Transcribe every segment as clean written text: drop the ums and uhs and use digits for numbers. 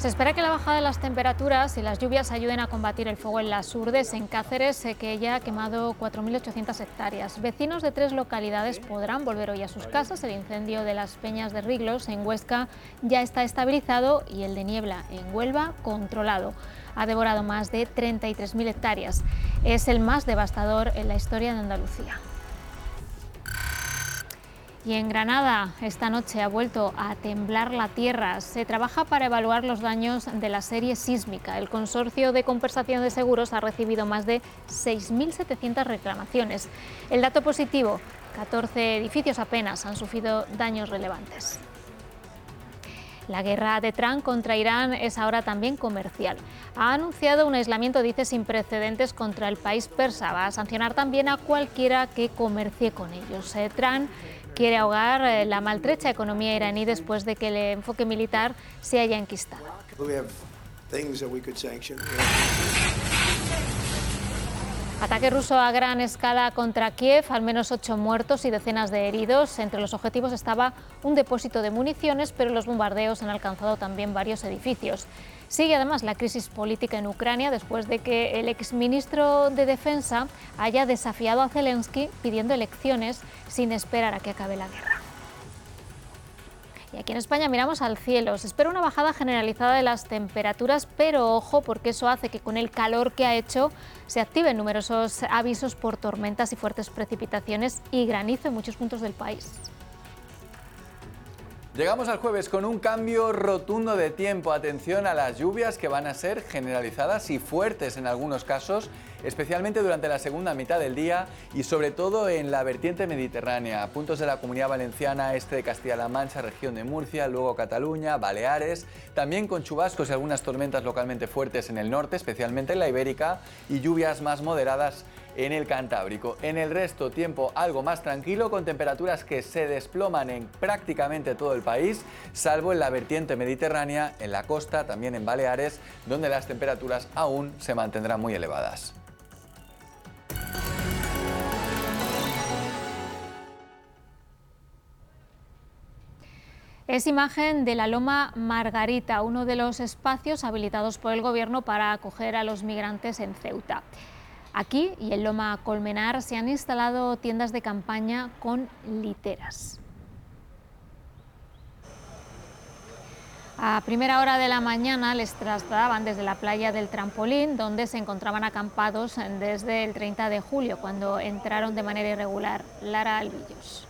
Se espera que la bajada de las temperaturas y las lluvias ayuden a combatir el fuego en las Urdes, en Cáceres, que ya ha quemado 4.800 hectáreas. Vecinos de 3 localidades podrán volver hoy a sus casas. El incendio de las Peñas de Riglos, en Huesca, ya está estabilizado y el de Niebla, en Huelva, controlado. Ha devorado más de 33.000 hectáreas. Es el más devastador en la historia de Andalucía. Y en Granada, esta noche ha vuelto a temblar la tierra. Se trabaja para evaluar los daños de la serie sísmica. El Consorcio de Compensación de Seguros ha recibido más de 6.700 reclamaciones. El dato positivo, 14 edificios apenas han sufrido daños relevantes. La guerra de Trump contra Irán es ahora también comercial. Ha anunciado un aislamiento, dice, sin precedentes contra el país persa. Va a sancionar también a cualquiera que comercie con ellos. Trump quiere ahogar la maltrecha economía iraní después de que el enfoque militar se haya enquistado. Ataque ruso a gran escala contra Kiev, al menos 8 muertos y decenas de heridos. Entre los objetivos estaba un depósito de municiones, pero los bombardeos han alcanzado también varios edificios. Sigue además la crisis política en Ucrania después de que el exministro de Defensa haya desafiado a Zelensky pidiendo elecciones sin esperar a que acabe la guerra. Y aquí en España miramos al cielo. Se espera una bajada generalizada de las temperaturas, pero ojo, porque eso hace que con el calor que ha hecho se activen numerosos avisos por tormentas y fuertes precipitaciones y granizo en muchos puntos del país. Llegamos al jueves con un cambio rotundo de tiempo. Atención a las lluvias que van a ser generalizadas y fuertes en algunos casos, especialmente durante la segunda mitad del día y sobre todo en la vertiente mediterránea. Puntos de la Comunidad Valenciana, este de Castilla-La Mancha, región de Murcia, luego Cataluña, Baleares, también con chubascos y algunas tormentas localmente fuertes en el norte, especialmente en la Ibérica, y lluvias más moderadas en el Cantábrico. En el resto, tiempo algo más tranquilo, con temperaturas que se desploman en prácticamente todo el país, salvo en la vertiente mediterránea, en la costa, también en Baleares, donde las temperaturas aún se mantendrán muy elevadas. Es imagen de la Loma Margarita, uno de los espacios habilitados por el Gobierno para acoger a los migrantes en Ceuta. Aquí y en Loma Colmenar se han instalado tiendas de campaña con literas. A primera hora de la mañana les trasladaban desde la playa del Trampolín, donde se encontraban acampados desde el 30 de julio, cuando entraron de manera irregular. Lara Albillos.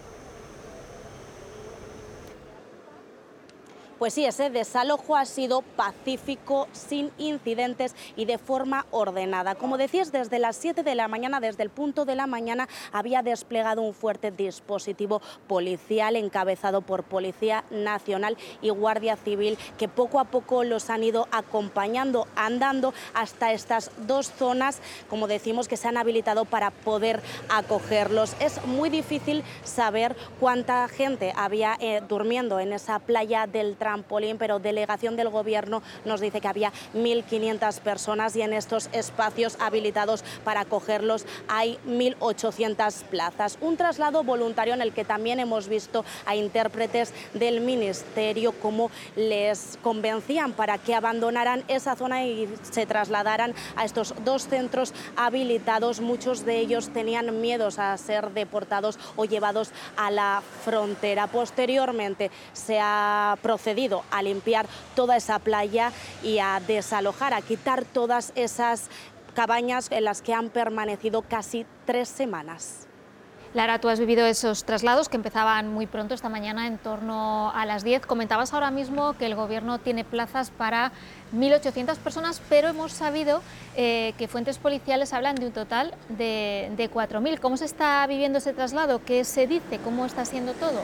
Pues sí, ese desalojo ha sido pacífico, sin incidentes y de forma ordenada. Como decías, desde las 7 de la mañana, desde el punto de la mañana, había desplegado un fuerte dispositivo policial encabezado por Policía Nacional y Guardia Civil, que poco a poco los han ido acompañando, andando hasta estas dos zonas, como decimos, que se han habilitado para poder acogerlos. Es muy difícil saber cuánta gente había durmiendo en esa playa del Trampolín, pero delegación del Gobierno nos dice que había 1.500 personas y en estos espacios habilitados para acogerlos hay 1.800 plazas. Un traslado voluntario en el que también hemos visto a intérpretes del Ministerio cómo les convencían para que abandonaran esa zona y se trasladaran a estos dos centros habilitados. Muchos de ellos tenían miedos a ser deportados o llevados a la frontera. Posteriormente se ha procedido a limpiar toda esa playa y a desalojar, a quitar todas esas cabañas en las que han permanecido casi 3 semanas. Lara, tú has vivido esos traslados que empezaban muy pronto esta mañana, en torno a las 10. Comentabas ahora mismo que el Gobierno tiene plazas para 1.800 personas, pero hemos sabido que fuentes policiales hablan de un total de 4.000. ¿Cómo se está viviendo ese traslado? ¿Qué se dice? ¿Cómo está siendo todo?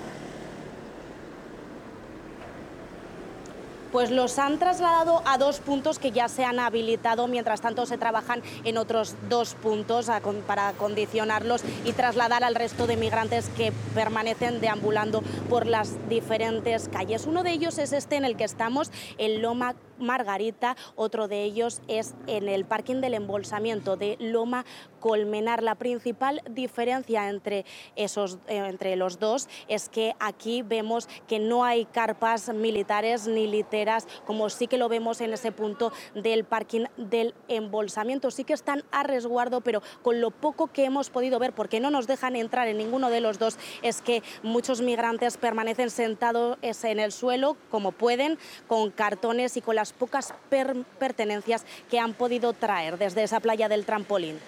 Pues los han trasladado a 2 puntos que ya se han habilitado, mientras tanto se trabajan en otros 2 puntos para acondicionarlos y trasladar al resto de migrantes que permanecen deambulando por las diferentes calles. Uno de ellos es este en el que estamos, en Loma Margarita, otro de ellos es en el parking del embolsamiento de Loma Colmenar. La principal diferencia entre los dos es que aquí vemos que no hay carpas militares ni literas, como sí que lo vemos en ese punto del parking del embolsamiento. Sí que están a resguardo, pero con lo poco que hemos podido ver, porque no nos dejan entrar en ninguno de los dos, es que muchos migrantes permanecen sentados en el suelo como pueden, con cartones y con las pocas pertenencias que han podido traer desde esa playa del Trampolín.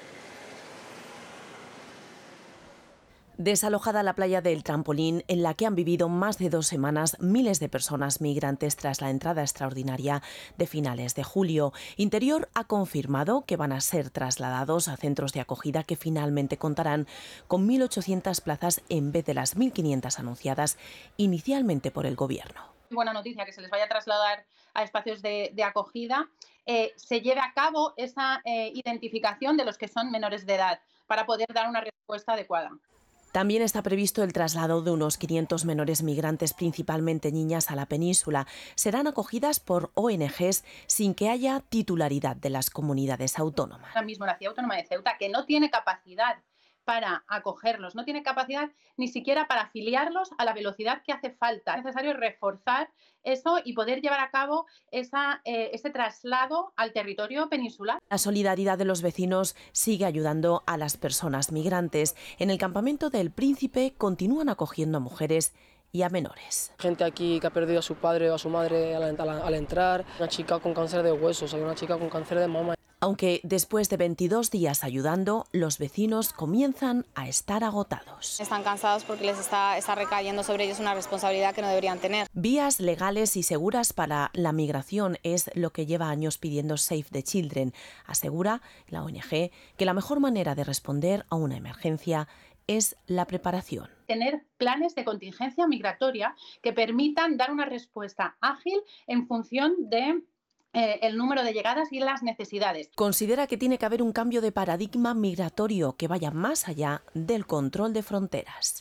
Desalojada la playa del Trampolín, en la que han vivido más de 2 semanas miles de personas migrantes tras la entrada extraordinaria de finales de julio. Interior ha confirmado que van a ser trasladados a centros de acogida que finalmente contarán con 1.800 plazas en vez de las 1.500 anunciadas inicialmente por el Gobierno. Buena noticia que se les vaya a trasladar a espacios de acogida, se lleve a cabo esa identificación de los que son menores de edad para poder dar una respuesta adecuada. También está previsto el traslado de unos 500 menores migrantes, principalmente niñas, a la península. Serán acogidas por ONGs sin que haya titularidad de las comunidades autónomas. Ahora mismo la Ciudad Autónoma de Ceuta, que no tiene capacidad para acogerlos, no tiene capacidad ni siquiera para afiliarlos a la velocidad que hace falta. Es necesario reforzar eso y poder llevar a cabo ese traslado al territorio peninsular. La solidaridad de los vecinos sigue ayudando a las personas migrantes. En el campamento del Príncipe continúan acogiendo a mujeres y a menores. Gente aquí que ha perdido a su padre o a su madre al entrar, una chica con cáncer de huesos, hay una chica con cáncer de mama. Aunque después de 22 días ayudando, los vecinos comienzan a estar agotados. Están cansados porque les está recayendo sobre ellos una responsabilidad que no deberían tener. Vías legales y seguras para la migración es lo que lleva años pidiendo Save the Children. Asegura la ONG que la mejor manera de responder a una emergencia es la preparación. Tener planes de contingencia migratoria que permitan dar una respuesta ágil en función de el número de llegadas y las necesidades. Considera que tiene que haber un cambio de paradigma migratorio que vaya más allá del control de fronteras.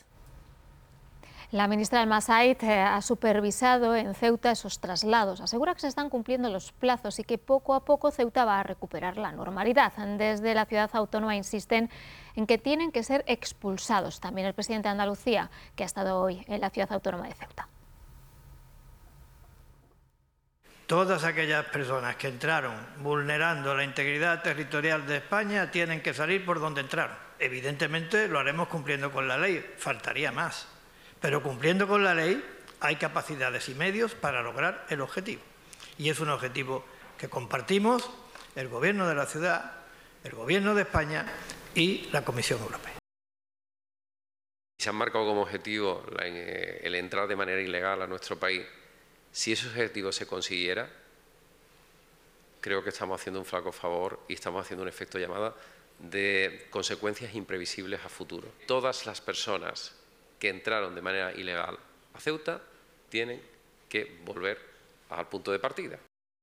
La ministra Almasait ha supervisado en Ceuta esos traslados. Asegura que se están cumpliendo los plazos y que poco a poco Ceuta va a recuperar la normalidad. Desde la ciudad autónoma insisten en que tienen que ser expulsados. También el presidente de Andalucía, que ha estado hoy en la ciudad autónoma de Ceuta. Todas aquellas personas que entraron vulnerando la integridad territorial de España tienen que salir por donde entraron. Evidentemente lo haremos cumpliendo con la ley, faltaría más. Pero cumpliendo con la ley hay capacidades y medios para lograr el objetivo. Y es un objetivo que compartimos el Gobierno de la ciudad, el Gobierno de España y la Comisión Europea. Se han marcado como objetivo el entrar de manera ilegal a nuestro país. Si ese objetivo se consiguiera, creo que estamos haciendo un flaco favor y estamos haciendo un efecto llamada de consecuencias imprevisibles a futuro. Todas las personas que entraron de manera ilegal a Ceuta tienen que volver al punto de partida.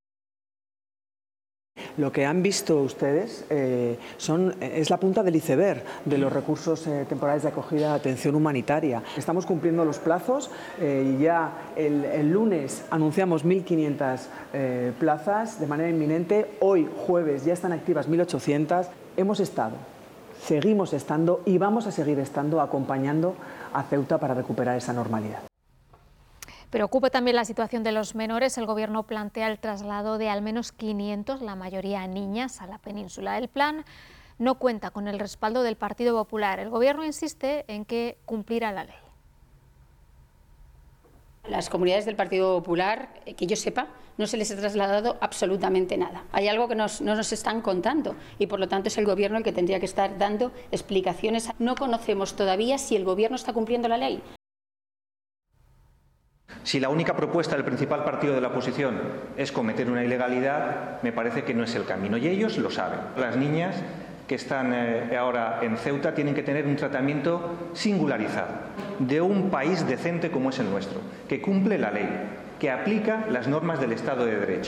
Lo que han visto ustedes es la punta del iceberg de los recursos temporales de acogida de atención humanitaria. Estamos cumpliendo los plazos y ya el lunes anunciamos 1.500 plazas de manera inminente. Hoy, jueves, ya están activas 1.800. Hemos estado, seguimos estando y vamos a seguir estando acompañando a Ceuta para recuperar esa normalidad. Preocupa también la situación de los menores. El Gobierno plantea el traslado de al menos 500, la mayoría niñas, a la península. El plan no cuenta con el respaldo del Partido Popular. El Gobierno insiste en que cumplirá la ley. Las comunidades del Partido Popular, que yo sepa, no se les ha trasladado absolutamente nada. Hay algo que no nos están contando y por lo tanto es el Gobierno el que tendría que estar dando explicaciones. No conocemos todavía si el Gobierno está cumpliendo la ley. Si la única propuesta del principal partido de la oposición es cometer una ilegalidad, me parece que no es el camino y ellos lo saben. Las niñas que están ahora en Ceuta tienen que tener un tratamiento singularizado de un país decente como es el nuestro, que cumple la ley, que aplica las normas del Estado de Derecho.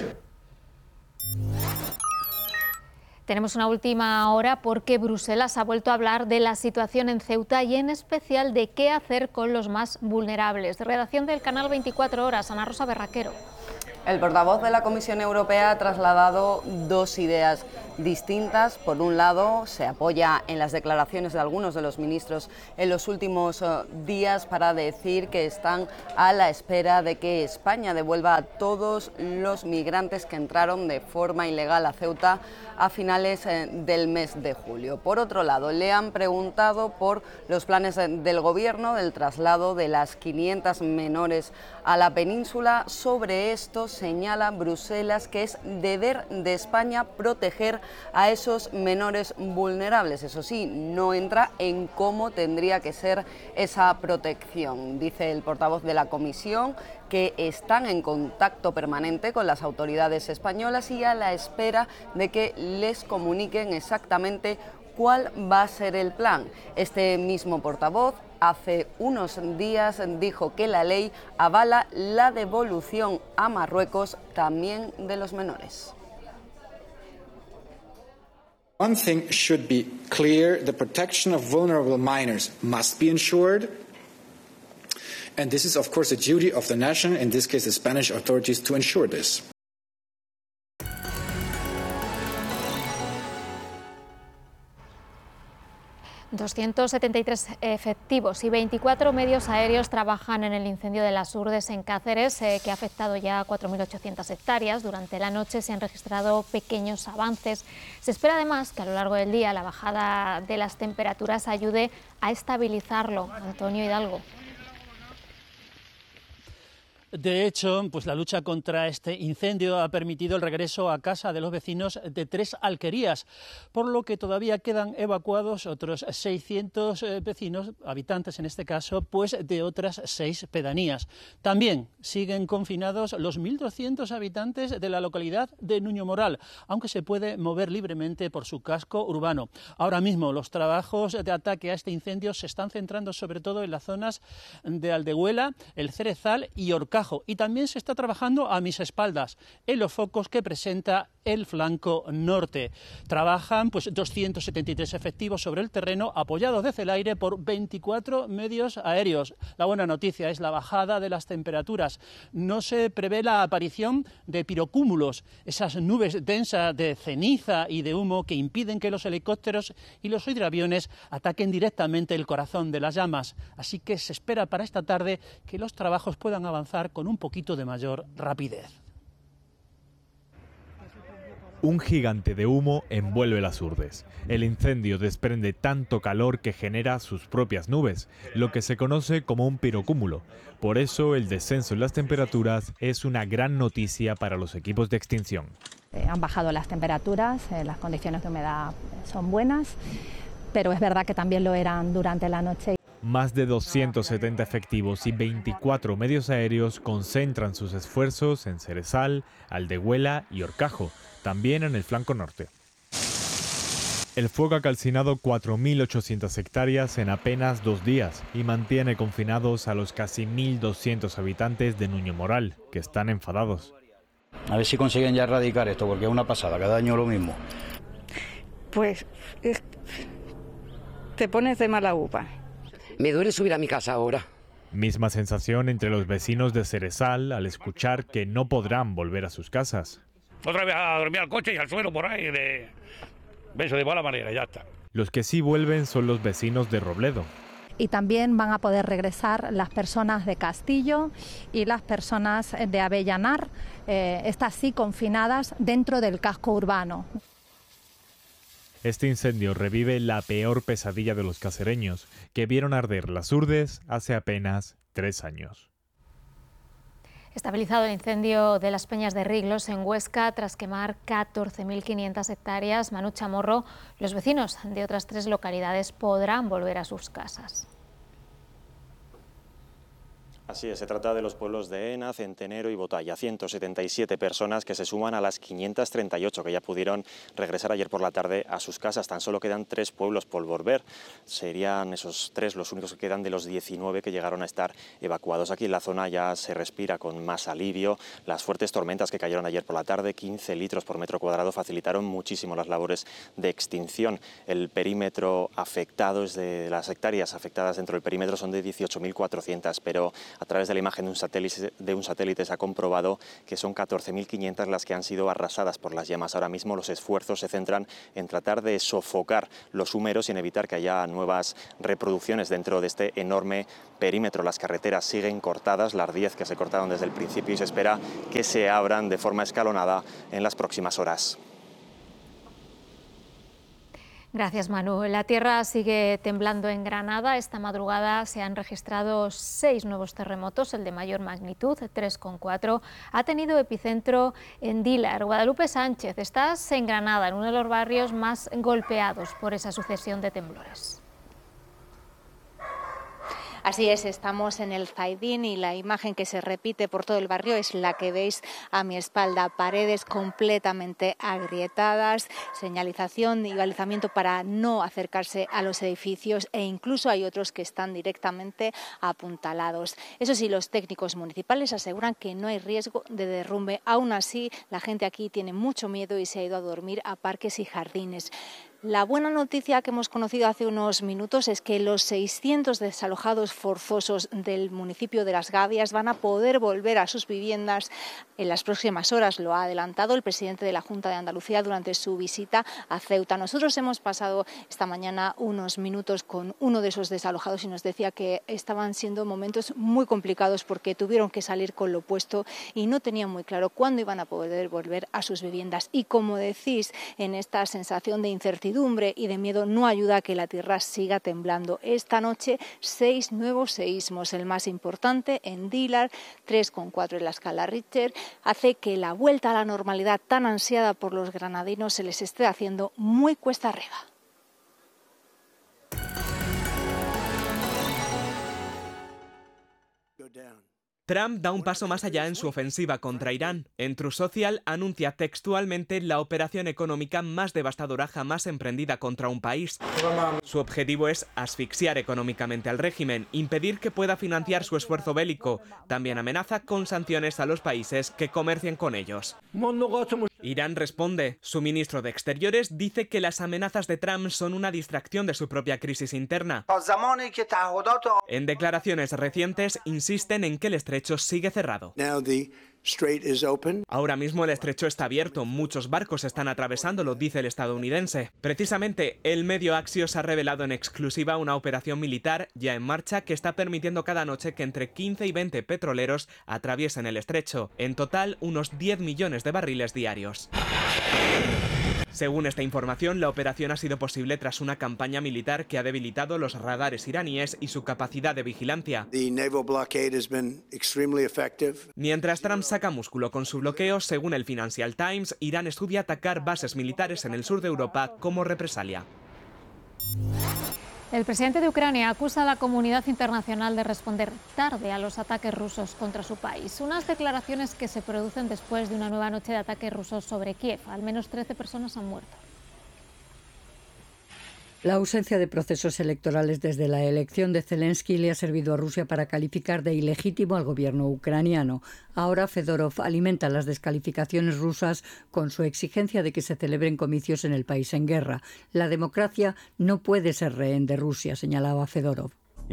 Tenemos una última hora porque Bruselas ha vuelto a hablar de la situación en Ceuta y en especial de qué hacer con los más vulnerables. Redacción del canal 24 Horas, Ana Rosa Berraquero. El portavoz de la Comisión Europea ha trasladado dos ideas distintas. Por un lado, se apoya en las declaraciones de algunos de los ministros en los últimos días para decir que están a la espera de que España devuelva a todos los migrantes que entraron de forma ilegal a Ceuta a finales del mes de julio. Por otro lado, le han preguntado por los planes del Gobierno del traslado de las 500 menores a la península. Sobre esto señala Bruselas que es deber de España proteger a esos menores vulnerables. Eso sí, no entra en cómo tendría que ser esa protección. Dice el portavoz de la Comisión que están en contacto permanente con las autoridades españolas y a la espera de que les comuniquen exactamente cuál va a ser el plan. Este mismo portavoz hace unos días dijo que la ley avala la devolución a Marruecos también de los menores. One thing should be clear: the protection of vulnerable minors must be ensured. And this is, of course, the duty of the national, in this case the Spanish authorities, to ensure this. ...273 efectivos y 24 medios aéreos trabajan en el incendio de las Urdes en Cáceres, que ha afectado ya 4.800 hectáreas. Durante la noche se han registrado pequeños avances. Se espera además que a lo largo del día la bajada de las temperaturas ayude a estabilizarlo. Antonio Hidalgo. De hecho, pues la lucha contra este incendio ha permitido el regreso a casa de los vecinos de 3 alquerías, por lo que todavía quedan evacuados otros 600 vecinos, habitantes en este caso, pues de otras 6 pedanías. También siguen confinados los 1.200 habitantes de la localidad de Nuño Moral, aunque se puede mover libremente por su casco urbano. Ahora mismo los trabajos de ataque a este incendio se están centrando sobre todo en las zonas de Aldehuela, El Cerezal y Horcajo. Y también se está trabajando a mis espaldas, en los focos que presenta el flanco norte. Trabajan pues 273 efectivos sobre el terreno, apoyados desde el aire por 24 medios aéreos. La buena noticia es la bajada de las temperaturas. No se prevé la aparición de pirocúmulos, esas nubes densas de ceniza y de humo que impiden que los helicópteros y los hidroaviones ataquen directamente el corazón de las llamas. Así que se espera para esta tarde que los trabajos puedan avanzar con un poquito de mayor rapidez. Un gigante de humo envuelve las Urdes. El incendio desprende tanto calor que genera sus propias nubes, lo que se conoce como un pirocúmulo. Por eso el descenso en las temperaturas es una gran noticia para los equipos de extinción. Han bajado las temperaturas, las condiciones de humedad son buenas, pero es verdad que también lo eran durante la noche. Más de 270 efectivos y 24 medios aéreos concentran sus esfuerzos en Cerezal, Aldehuela y Horcajo, también en el flanco norte. El fuego ha calcinado 4.800 hectáreas en apenas 2 días y mantiene confinados a los casi 1.200 habitantes de Nuño Moral, que están enfadados. A ver si consiguen ya erradicar esto, porque es una pasada, cada año lo mismo. Pues te pones de mala uva. Me duele subir a mi casa ahora. Misma sensación entre los vecinos de Cerezal al escuchar que no podrán volver a sus casas. Otra vez a dormir al coche y al suelo por ahí, de mala manera, ya está. Los que sí vuelven son los vecinos de Robledo. Y también van a poder regresar las personas de Castillo y las personas de Avellanar, estas sí confinadas dentro del casco urbano. Este incendio revive la peor pesadilla de los cacereños, que vieron arder las Urdes hace apenas 3 años. Estabilizado el incendio de las Peñas de Riglos en Huesca tras quemar 14.500 hectáreas. Manu Chamorro, los vecinos de otras 3 localidades podrán volver a sus casas. Así es, se trata de los pueblos de Ena, Centenero y Botalla, 177 personas que se suman a las 538 que ya pudieron regresar ayer por la tarde a sus casas. Tan solo quedan 3 pueblos por volver, serían esos 3 los únicos que quedan de los 19 que llegaron a estar evacuados. Aquí en la zona ya se respira con más alivio. Las fuertes tormentas que cayeron ayer por la tarde, 15 litros por metro cuadrado, facilitaron muchísimo las labores de extinción. El perímetro afectado es de las hectáreas afectadas dentro del perímetro son de 18.400, pero A través de la imagen de un satélite se ha comprobado que son 14.500 las que han sido arrasadas por las llamas. Ahora mismo los esfuerzos se centran en tratar de sofocar los húmeros y en evitar que haya nuevas reproducciones dentro de este enorme perímetro. Las carreteras siguen cortadas, las 10 que se cortaron desde el principio, y se espera que se abran de forma escalonada en las próximas horas. Gracias, Manu. La tierra sigue temblando en Granada. Esta madrugada se han registrado 6 nuevos terremotos. El de mayor magnitud, 3,4, ha tenido epicentro en Dílar. Guadalupe Sánchez, estás en Granada, en uno de los barrios más golpeados por esa sucesión de temblores. Así es, estamos en el Zaidín y la imagen que se repite por todo el barrio es la que veis a mi espalda. Paredes completamente agrietadas, señalización y balizamiento para no acercarse a los edificios, e incluso hay otros que están directamente apuntalados. Eso sí, los técnicos municipales aseguran que no hay riesgo de derrumbe. Aún así, la gente aquí tiene mucho miedo y se ha ido a dormir a parques y jardines. La buena noticia que hemos conocido hace unos minutos es que los 600 desalojados forzosos del municipio de Las Gavias van a poder volver a sus viviendas en las próximas horas. Lo ha adelantado el presidente de la Junta de Andalucía durante su visita a Ceuta. Nosotros hemos pasado esta mañana unos minutos con uno de esos desalojados y nos decía que estaban siendo momentos muy complicados porque tuvieron que salir con lo puesto y no tenían muy claro cuándo iban a poder volver a sus viviendas. Y como decís, en esta sensación de incertidumbre y de miedo no ayuda a que la tierra siga temblando. Esta noche 6 nuevos seísmos, el más importante en Dílar, 3,4 en la escala Richter, hace que la vuelta a la normalidad tan ansiada por los granadinos se les esté haciendo muy cuesta arriba. Trump da un paso más allá en su ofensiva contra Irán. En True Social anuncia textualmente la operación económica más devastadora jamás emprendida contra un país. Su objetivo es asfixiar económicamente al régimen, impedir que pueda financiar su esfuerzo bélico. También amenaza con sanciones a los países que comercien con ellos. Irán responde. Su ministro de Exteriores dice que las amenazas de Trump son una distracción de su propia crisis interna. En declaraciones recientes insisten en que el estrecho sigue cerrado. Ahora mismo el estrecho está abierto, muchos barcos están atravesándolo, dice el estadounidense. Precisamente, el medio Axios ha revelado en exclusiva una operación militar ya en marcha que está permitiendo cada noche que entre 15 y 20 petroleros atraviesen el estrecho. En total, unos 10 millones de barriles diarios. Según esta información, la operación ha sido posible tras una campaña militar que ha debilitado los radares iraníes y su capacidad de vigilancia. Mientras Trump saca músculo con su bloqueo, según el Financial Times, Irán estudia atacar bases militares en el sur de Europa como represalia. El presidente de Ucrania acusa a la comunidad internacional de responder tarde a los ataques rusos contra su país. Unas declaraciones que se producen después de una nueva noche de ataques rusos sobre Kiev. Al menos 13 personas han muerto. La ausencia de procesos electorales desde la elección de Zelensky le ha servido a Rusia para calificar de ilegítimo al gobierno ucraniano. Ahora Fedorov alimenta las descalificaciones rusas con su exigencia de que se celebren comicios en el país en guerra. La democracia no puede ser rehén de Rusia, señalaba Fedorov.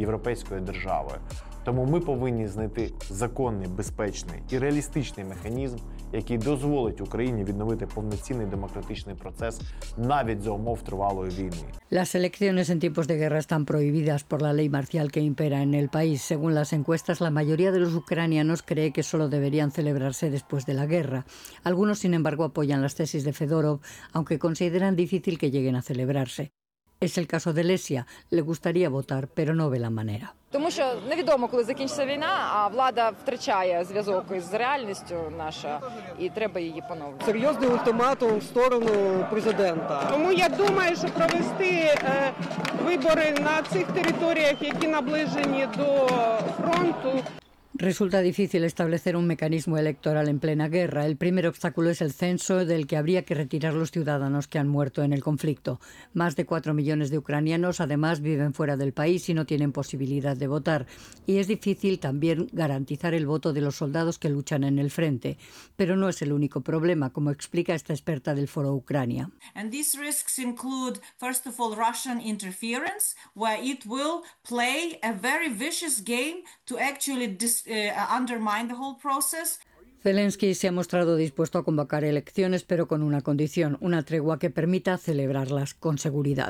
Тому ми повинні знайти законний, безпечний і реалістичний механізм, який дозволить Україні відновити повноцінний демократичний процес навіть за умов тривалої війни. Las elecciones en tiempos de guerra están prohibidas por la ley marcial que impera en el país. Según las encuestas, la mayoría de los ucranianos cree que solo deberían celebrarse después de la guerra. Algunos, sin embargo, apoyan las tesis de Fedorov, aunque consideran difícil que lleguen a celebrarse. Es el caso de Lesia. Le gustaría votar, pero no ve la manera. Тому що невідомо, коли закінчиться війна, а влада втрачає зв'язок із реальністю наша, і треба її поновити. Серйозний ультиматум в сторону президента. Тому я думаю, що провести вибори на цих територіях, які наближені до фронту. Resulta difícil establecer un mecanismo electoral en plena guerra. El primer obstáculo es el censo, del que habría que retirar los ciudadanos que han muerto en el conflicto. Más de 4 millones de ucranianos, además, viven fuera del país y no tienen posibilidad de votar. Y es difícil también garantizar el voto de los soldados que luchan en el frente. Pero no es el único problema, como explica esta experta del Foro Ucrania. And these risks include, first of all, Russian interference, where it will play a very vicious game to actually undermine the whole process. Zelensky se ha mostrado dispuesto a convocar elecciones, pero con una condición, una tregua que permita celebrarlas con seguridad.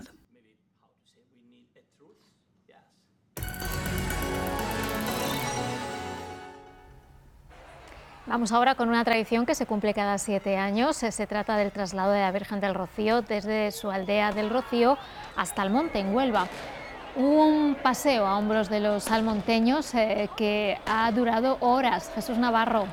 Vamos ahora con una tradición que se cumple cada 7 años. Se trata del traslado de la Virgen del Rocío desde su aldea del Rocío hasta el monte, en Huelva. Un paseo a hombros de los salmonteños que ha durado horas. Jesús Navarro.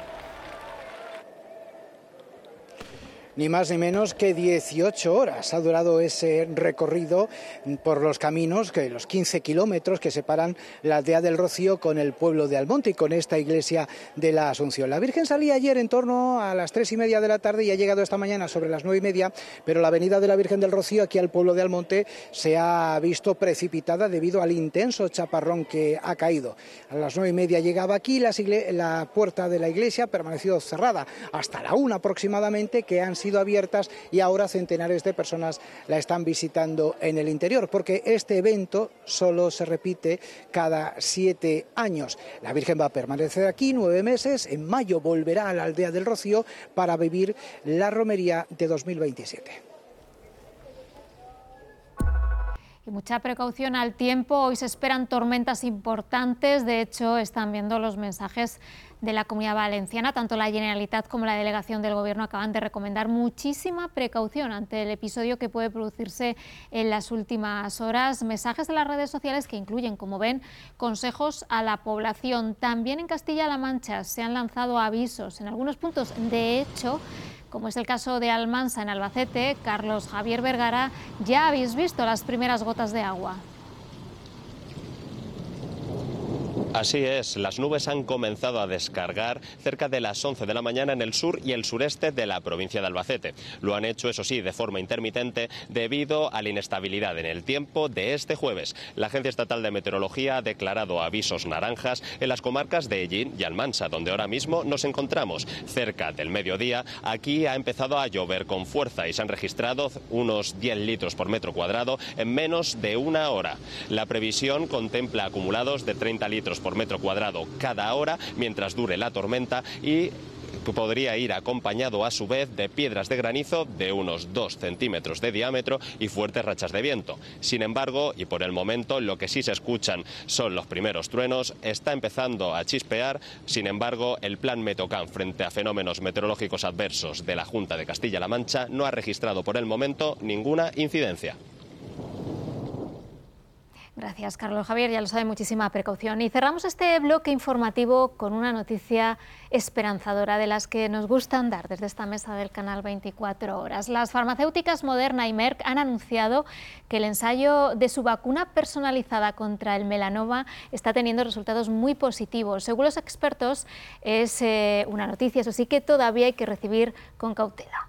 Ni más ni menos que 18 horas ha durado ese recorrido por los caminos, los 15 kilómetros que separan la aldea del Rocío con el pueblo de Almonte y con esta iglesia de la Asunción. La Virgen salía ayer en torno a las 3:30 de la tarde y ha llegado esta mañana sobre las 9:30, pero la venida de la Virgen del Rocío aquí al pueblo de Almonte se ha visto precipitada debido al intenso chaparrón que ha caído. A las 9:30 llegaba aquí, la puerta de la iglesia ha permanecido cerrada hasta la 1 aproximadamente, que han sido abiertas, y ahora centenares de personas la están visitando en el interior, porque este evento solo se repite cada 7 años. La Virgen va a permanecer aquí 9 meses, en mayo volverá a la aldea del Rocío para vivir la romería de 2027. Y mucha precaución al tiempo. Hoy se esperan tormentas importantes. De hecho, están viendo los mensajes de la Comunidad Valenciana. Tanto la Generalitat como la Delegación del Gobierno acaban de recomendar muchísima precaución ante el episodio que puede producirse en las últimas horas. Mensajes de las redes sociales que incluyen, como ven, consejos a la población. También en Castilla-La Mancha se han lanzado avisos en algunos puntos. De hecho, como es el caso de Almansa en Albacete, Carlos Javier Vergara, ya habéis visto las primeras gotas de agua. Así es, las nubes han comenzado a descargar cerca de las 11 de la mañana en el sur y el sureste de la provincia de Albacete. Lo han hecho, eso sí, de forma intermitente debido a la inestabilidad en el tiempo de este jueves. La Agencia Estatal de Meteorología ha declarado avisos naranjas en las comarcas de Ellín y Almansa, donde ahora mismo nos encontramos. Cerca del mediodía, aquí ha empezado a llover con fuerza y se han registrado unos 10 litros por metro cuadrado en menos de una hora. La previsión contempla acumulados de 30 litros por metro cuadrado cada hora mientras dure la tormenta, y podría ir acompañado a su vez de piedras de granizo de unos 2 centímetros de diámetro y fuertes rachas de viento. Sin embargo, y por el momento, lo que sí se escuchan son los primeros truenos. Está empezando a chispear. Sin embargo, el plan Metocam frente a fenómenos meteorológicos adversos de la Junta de Castilla-La Mancha no ha registrado por el momento ninguna incidencia. Gracias, Carlos Javier, ya lo sabe, muchísima precaución. Y cerramos este bloque informativo con una noticia esperanzadora de las que nos gustan dar desde esta mesa del canal 24 horas. Las farmacéuticas Moderna y Merck han anunciado que el ensayo de su vacuna personalizada contra el melanoma está teniendo resultados muy positivos. Según los expertos, es una noticia, eso sí, que todavía hay que recibir con cautela.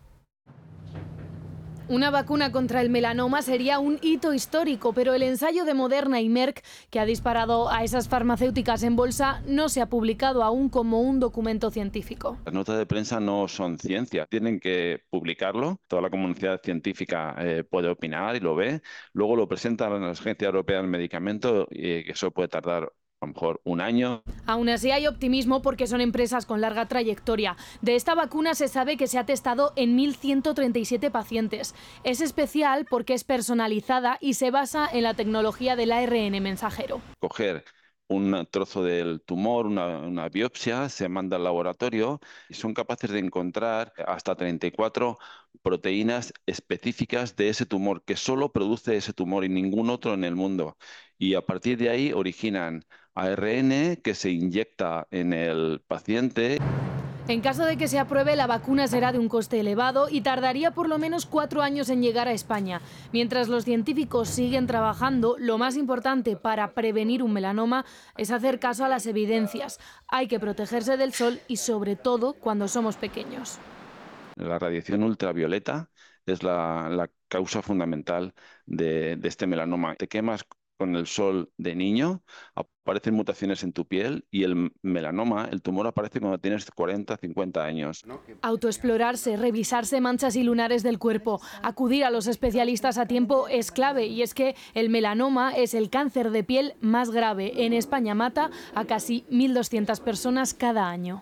Una vacuna contra el melanoma sería un hito histórico, pero el ensayo de Moderna y Merck, que ha disparado a esas farmacéuticas en bolsa, no se ha publicado aún como un documento científico. Las notas de prensa no son ciencia, tienen que publicarlo. Toda la comunidad científica puede opinar y lo ve. Luego lo presenta a la Agencia Europea del Medicamento y eso puede tardar a lo mejor un año. Aún así hay optimismo porque son empresas con larga trayectoria. De esta vacuna se sabe que se ha testado en 1.137 pacientes. Es especial porque es personalizada y se basa en la tecnología del ARN mensajero. Coger un trozo del tumor, una biopsia, se manda al laboratorio y son capaces de encontrar hasta 34 proteínas específicas de ese tumor, que solo produce ese tumor y ningún otro en el mundo. Y a partir de ahí originan ARN que se inyecta en el paciente. En caso de que se apruebe, la vacuna será de un coste elevado y tardaría por lo menos 4 años en llegar a España. Mientras los científicos siguen trabajando, lo más importante para prevenir un melanoma es hacer caso a las evidencias. Hay que protegerse del sol y sobre todo cuando somos pequeños. La radiación ultravioleta es la causa fundamental de este melanoma. Te quemas con el sol de niño, aparecen mutaciones en tu piel y el melanoma, el tumor, aparece cuando tienes 40, 50 años. Autoexplorarse, revisarse manchas y lunares del cuerpo, acudir a los especialistas a tiempo es clave, y es que el melanoma es el cáncer de piel más grave. En España mata a casi 1.200 personas cada año.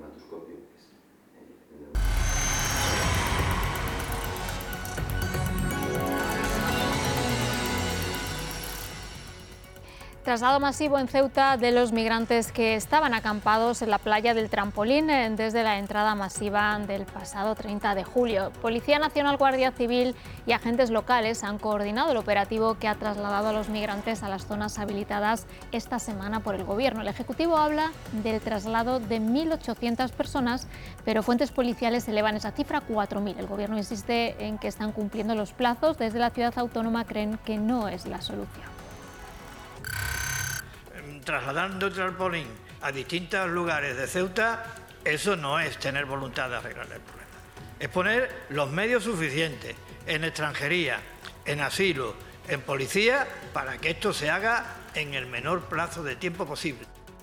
Traslado masivo en Ceuta de los migrantes que estaban acampados en la playa del Trampolín desde la entrada masiva del pasado 30 de julio. Policía Nacional, Guardia Civil y agentes locales han coordinado el operativo que ha trasladado a los migrantes a las zonas habilitadas esta semana por el Gobierno. El Ejecutivo habla del traslado de 1.800 personas, pero fuentes policiales elevan esa cifra a 4.000. El Gobierno insiste en que están cumpliendo los plazos. Desde la ciudad autónoma creen que no es la solución. Trasladando el trampolín a distintos lugares de Ceuta, eso no es tener voluntad de arreglar el problema. Es poner los medios suficientes en extranjería, en asilo, en policía, para que esto se haga en el menor plazo de tiempo posible.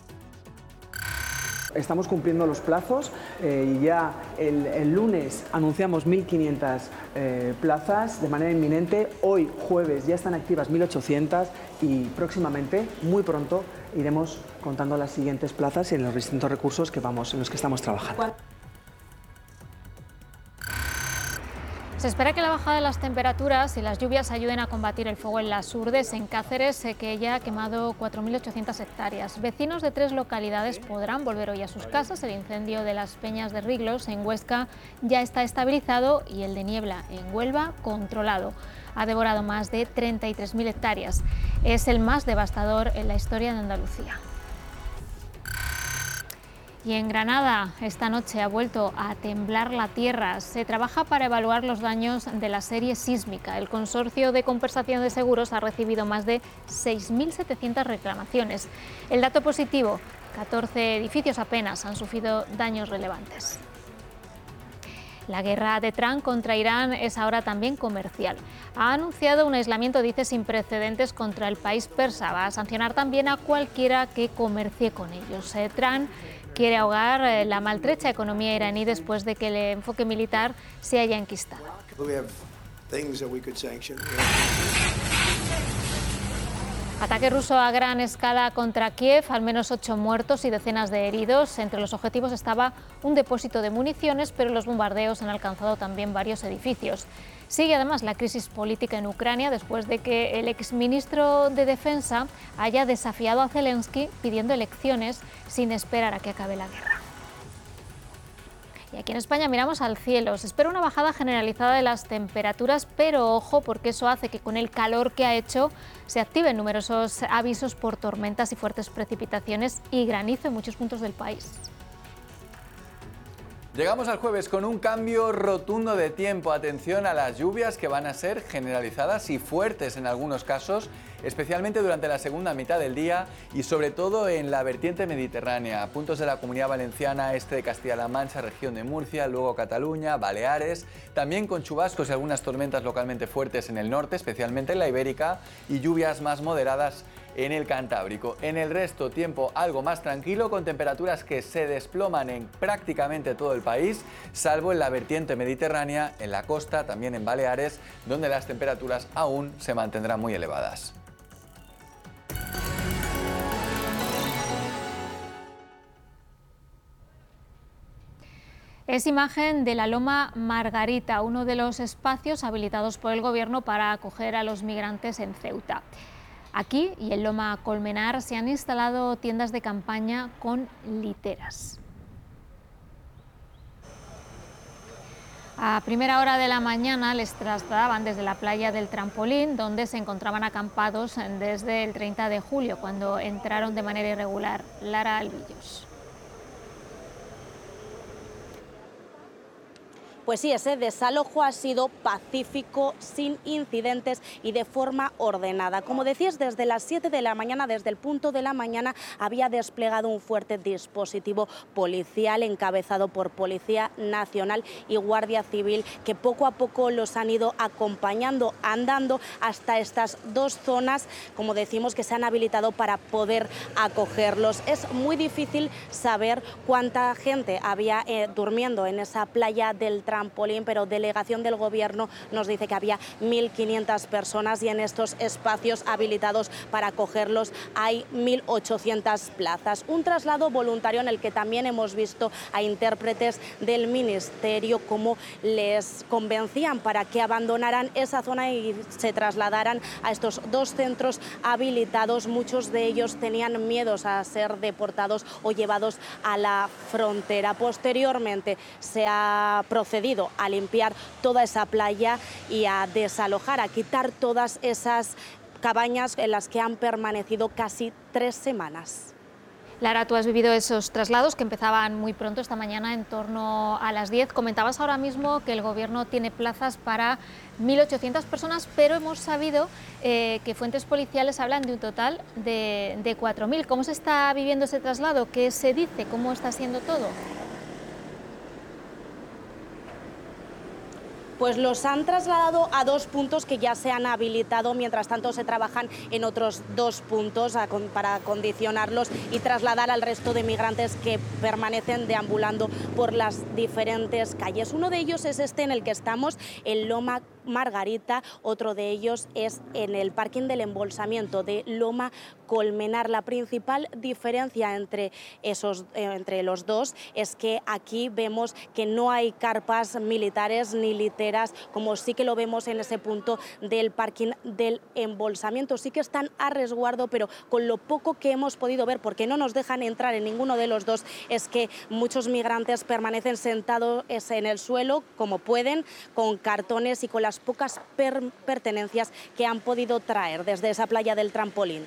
Estamos cumpliendo los plazos y ya el lunes anunciamos 1.500 plazas de manera inminente. Hoy, jueves, ya están activas 1.800 y próximamente, muy pronto, iremos contando las siguientes plazas y en los distintos recursos en los que estamos trabajando. Se espera que la bajada de las temperaturas y las lluvias ayuden a combatir el fuego en las Urdes, en Cáceres, que ya ha quemado 4.800 hectáreas. Vecinos de 3 localidades podrán volver hoy a sus casas. El incendio de las Peñas de Riglos, en Huesca, ya está estabilizado y el de Niebla, en Huelva, controlado. Ha devorado más de 33.000 hectáreas. Es el más devastador en la historia de Andalucía. Y en Granada, esta noche ha vuelto a temblar la tierra. Se trabaja para evaluar los daños de la serie sísmica. El Consorcio de Compensación de Seguros ha recibido más de 6.700 reclamaciones. El dato positivo, 14 edificios apenas han sufrido daños relevantes. La guerra de Trump contra Irán es ahora también comercial. Ha anunciado un aislamiento, dice, sin precedentes contra el país persa. Va a sancionar también a cualquiera que comercie con ellos. Trump quiere ahogar la maltrecha economía iraní después de que el enfoque militar se haya enquistado. Ataque ruso a gran escala contra Kiev, al menos 8 muertos y decenas de heridos. Entre los objetivos estaba un depósito de municiones, pero los bombardeos han alcanzado también varios edificios. Sigue además la crisis política en Ucrania después de que el exministro de Defensa haya desafiado a Zelensky pidiendo elecciones sin esperar a que acabe la guerra. Y aquí en España miramos al cielo. Se espera una bajada generalizada de las temperaturas, pero ojo, porque eso hace que con el calor que ha hecho se activen numerosos avisos por tormentas y fuertes precipitaciones y granizo en muchos puntos del país. Llegamos al jueves con un cambio rotundo de tiempo. Atención a las lluvias que van a ser generalizadas y fuertes en algunos casos, especialmente durante la segunda mitad del día y sobre todo en la vertiente mediterránea. Puntos de la Comunidad Valenciana, este de Castilla-La Mancha, región de Murcia, luego Cataluña, Baleares, también con chubascos y algunas tormentas localmente fuertes en el norte, especialmente en la Ibérica, y lluvias más moderadas en el Cantábrico. En el resto, tiempo algo más tranquilo, con temperaturas que se desploman en prácticamente todo el país, salvo en la vertiente mediterránea, en la costa, también en Baleares, donde las temperaturas aún se mantendrán muy elevadas. Es imagen de la Loma Margarita, uno de los espacios habilitados por el Gobierno para acoger a los migrantes en Ceuta. Aquí y en Loma Colmenar se han instalado tiendas de campaña con literas. A primera hora de la mañana les trasladaban desde la playa del Trampolín, donde se encontraban acampados desde el 30 de julio, cuando entraron de manera irregular. Lara Albillos. Pues sí, ese desalojo ha sido pacífico, sin incidentes y de forma ordenada. Como decías, desde las 7 de la mañana, desde el punto de la mañana, había desplegado un fuerte dispositivo policial encabezado por Policía Nacional y Guardia Civil, que poco a poco los han ido acompañando, andando hasta estas dos zonas, como decimos, que se han habilitado para poder acogerlos. Es muy difícil saber cuánta gente había durmiendo en esa playa del Trampolín, pero delegación del Gobierno nos dice que había 1.500 personas y en estos espacios habilitados para acogerlos hay 1.800 plazas. Un traslado voluntario en el que también hemos visto a intérpretes del Ministerio cómo les convencían para que abandonaran esa zona y se trasladaran a estos dos centros habilitados. Muchos de ellos tenían miedos a ser deportados o llevados a la frontera. Posteriormente se ha procedido a limpiar toda esa playa y a desalojar, a quitar todas esas cabañas en las que han permanecido casi 3 semanas. Lara, tú has vivido esos traslados que empezaban muy pronto esta mañana, en torno a las 10. Comentabas ahora mismo que el Gobierno tiene plazas para 1.800 personas, pero hemos sabido que fuentes policiales hablan de un total de 4.000. ¿Cómo se está viviendo ese traslado? ¿Qué se dice? ¿Cómo está siendo todo? Pues los han trasladado a 2 puntos que ya se han habilitado, mientras tanto se trabajan en otros 2 puntos para acondicionarlos y trasladar al resto de migrantes que permanecen deambulando por las diferentes calles. Uno de ellos es este en el que estamos, en Loma Margarita, otro de ellos es en el parking del embolsamiento de Loma Colmenar. La principal diferencia entre los dos es que aquí vemos que no hay carpas militares ni literas, como sí que lo vemos en ese punto del parking del embolsamiento. Sí que están a resguardo, pero con lo poco que hemos podido ver, porque no nos dejan entrar en ninguno de los dos, es que muchos migrantes permanecen sentados en el suelo como pueden, con cartones y con las pocas pertenencias que han podido traer desde esa playa del Trampolín.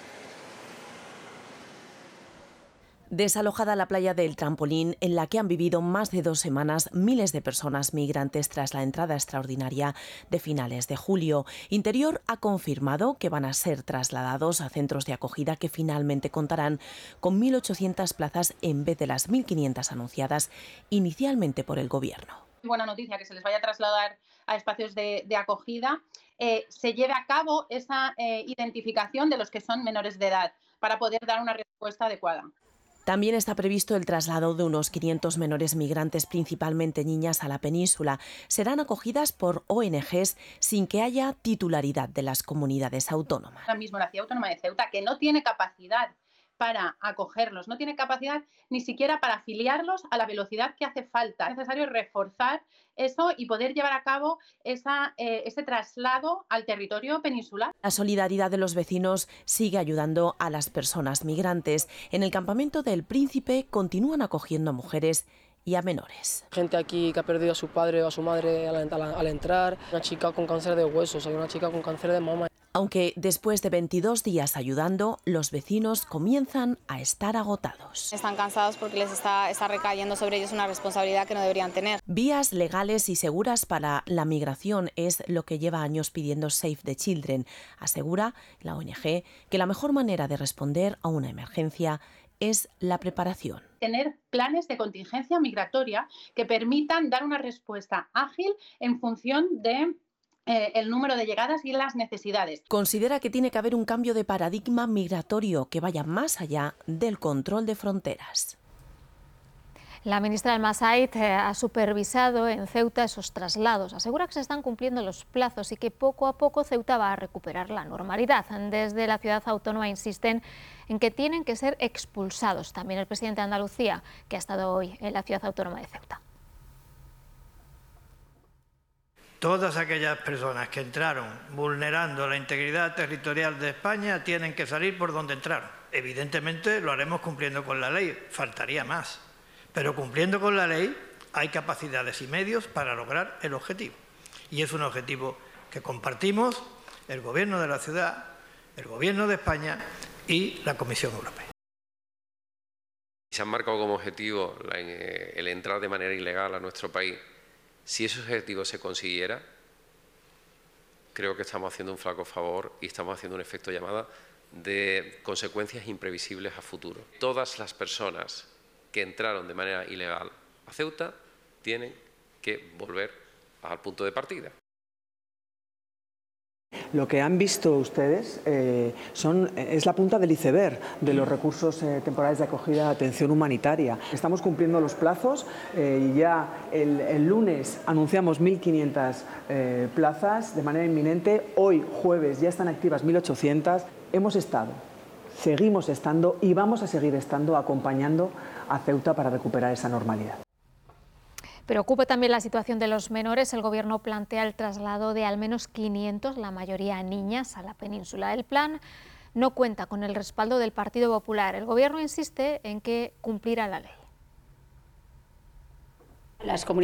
Desalojada la playa del Trampolín, en la que han vivido más de 2 semanas miles de personas migrantes tras la entrada extraordinaria de finales de julio. Interior ha confirmado que van a ser trasladados a centros de acogida que finalmente contarán con 1.800 plazas en vez de las 1.500 anunciadas inicialmente por el Gobierno. Buena noticia que se les vaya a trasladar a espacios de acogida, se lleve a cabo esa identificación de los que son menores de edad para poder dar una respuesta adecuada. También está previsto el traslado de unos 500 menores migrantes, principalmente niñas, a la península. Serán acogidas por ONGs sin que haya titularidad de las comunidades autónomas. Ahora mismo la Ciudad Autónoma de Ceuta, que no tiene capacidad para acogerlos, no tiene capacidad ni siquiera para afiliarlos a la velocidad que hace falta. Es necesario reforzar eso y poder llevar a cabo ese traslado al territorio peninsular. La solidaridad de los vecinos sigue ayudando a las personas migrantes. En el campamento del Príncipe continúan acogiendo a mujeres y a menores. Gente aquí que ha perdido a su padre o a su madre al entrar, una chica con cáncer de huesos, hay una chica con cáncer de mama. Aunque después de 22 días ayudando, los vecinos comienzan a estar agotados. Están cansados porque les está recayendo sobre ellos una responsabilidad que no deberían tener. Vías legales y seguras para la migración es lo que lleva años pidiendo Save the Children. Asegura la ONG que la mejor manera de responder a una emergencia es la preparación. Tener planes de contingencia migratoria que permitan dar una respuesta ágil en función de el número de llegadas y las necesidades. Considera que tiene que haber un cambio de paradigma migratorio que vaya más allá del control de fronteras. La ministra Almasait ha supervisado en Ceuta esos traslados. Asegura que se están cumpliendo los plazos y que poco a poco Ceuta va a recuperar la normalidad. Desde la ciudad autónoma insisten en que tienen que ser expulsados. También el presidente de Andalucía, que ha estado hoy en la ciudad autónoma de Ceuta. Todas aquellas personas que entraron vulnerando la integridad territorial de España tienen que salir por donde entraron. Evidentemente lo haremos cumpliendo con la ley, faltaría más. Pero cumpliendo con la ley hay capacidades y medios para lograr el objetivo. Y es un objetivo que compartimos el Gobierno de la ciudad, el Gobierno de España y la Comisión Europea. Se han marcado como objetivo el entrar de manera ilegal a nuestro país Si ese objetivo se consiguiera, creo que estamos haciendo un flaco favor y estamos haciendo un efecto llamada de consecuencias imprevisibles a futuro. Todas las personas que entraron de manera ilegal a Ceuta tienen que volver al punto de partida. Lo que han visto ustedes es la punta del iceberg de los recursos temporales de acogida de atención humanitaria. Estamos cumpliendo los plazos y ya el lunes anunciamos 1.500 plazas de manera inminente. Hoy, jueves, ya están activas 1.800. Hemos estado, seguimos estando y vamos a seguir estando acompañando a Ceuta para recuperar esa normalidad. Preocupa también la situación de los menores. El Gobierno plantea el traslado de al menos 500, la mayoría niñas, a la península. El plan no cuenta con el respaldo del Partido Popular. El Gobierno insiste en que cumplirá la ley. Las